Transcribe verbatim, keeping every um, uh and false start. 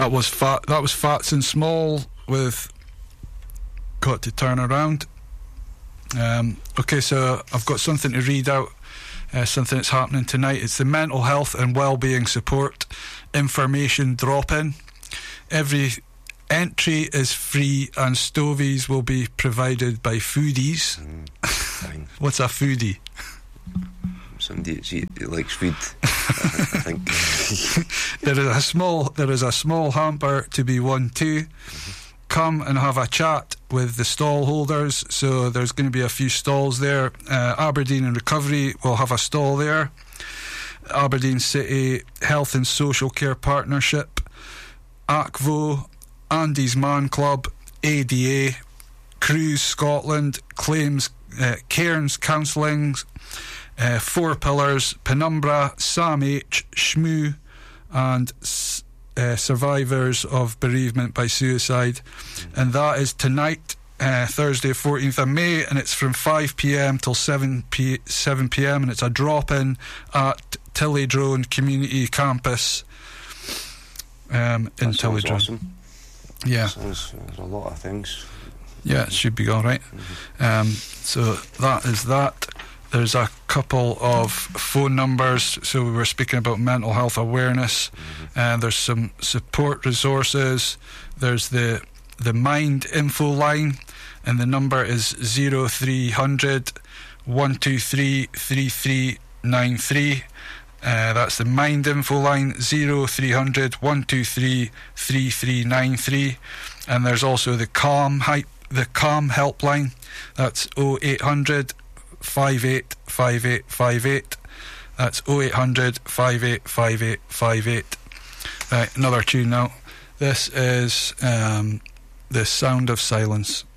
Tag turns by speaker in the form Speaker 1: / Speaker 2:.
Speaker 1: That was fat. That was Fats and Small with Got to Turn Around. Um, okay, so I've got something to read out. Uh, something that's happening tonight. It's the Mental Health and Wellbeing Support Information Drop-In. Every entry is free, and stovies will be provided by foodies.
Speaker 2: Mm,
Speaker 1: What's a foodie?
Speaker 2: Somebody that's eat, that likes food. I think.
Speaker 1: there is a small there is a small hamper to be won too. Mm-hmm. Come and have a chat with the stall holders. So there's going to be a few stalls there. Uh, Aberdeen and Recovery will have a stall there. Aberdeen City Health and Social Care Partnership, A C V O, Andy's Man Club, A D A, Cruise Scotland, Claims, uh, Cairns Counselling, uh, Four Pillars, Penumbra, Sam H, Shmoo, and uh, Survivors of Bereavement by Suicide. Mm-hmm. And that is tonight, uh, Thursday, fourteenth of May, and it's from five p.m. till seven p.m, and it's a drop-in at Tillydrone Community Campus um, in Tillydrone.
Speaker 2: Awesome.
Speaker 1: Yeah.
Speaker 2: Sounds, there's a lot of things.
Speaker 1: Yeah, it should be all right. Mm-hmm. Um, so that is that. There's a couple of phone numbers. So we were speaking about mental health awareness, mm-hmm. and there's some support resources. There's the the Mind info line, and the number is zero three hundred, one two three, three three nine three. Uh, that's the Mind info line, zero three hundred, one two three, three three nine three. And there's also the Calm hype, the Calm helpline. That's oh eight hundred, five eight five eight five eight. That's oh eight hundred, five eight five eight five eight. Right, another tune now. This is um, The Sound of Silence.